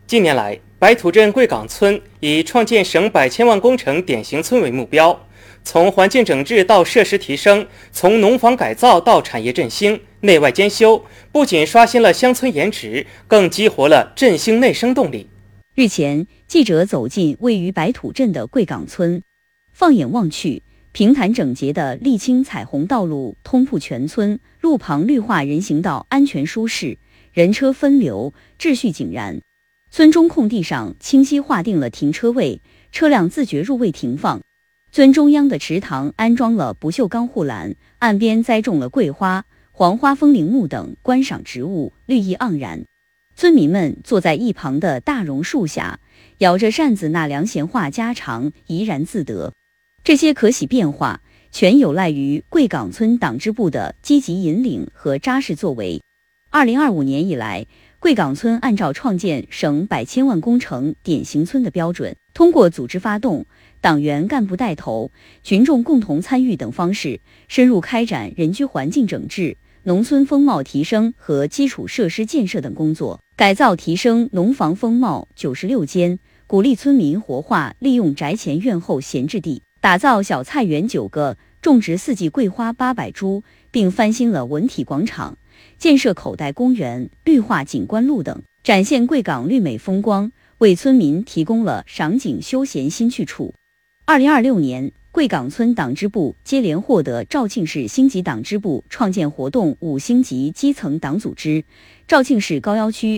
近年来，白土镇贵岗村以创建省百千万工程典型村为目标，从环境整治到设施提升，从农房改造到产业振兴，内外兼修，不仅刷新了乡村颜值，更激活了振兴内生动力。 日前，记者走进位于白土镇的贵岗村，放眼望去，平坦整洁的沥青彩虹道路通铺全村，路旁绿化人行道安全舒适，人车分流，秩序井然。村中空地上清晰划定了停车位，车辆自觉入位停放。村中央的池塘安装了不锈钢护栏，岸边栽种了桂花、黄花风铃木等观赏植物，绿意盎然。村民们坐在一旁的大榕树下，摇着扇子纳凉闲话家常，怡然自得。这些可喜变化，全有赖于贵岗村党支部的积极引领和扎实作为。2025年以来，贵岗村按照创建省百千万工程典型村的标准，通过组织发动、党员干部带头、群众共同参与等方式，深入开展人居环境整治、农村风貌提升和基础设施建设等工作，改造提升农房风貌96间，鼓励村民活化利用宅前院后闲置地，打造小菜园9个，种植4季桂花800株，并翻新了文体广场，建设口袋公园、绿化景观路等，展现贵岗绿美风光，为村民提供了赏景休闲新去处。2026年，贵岗村党支部接连获得肇庆市星级党支部创建活动5星级基层党组织、肇庆市高要区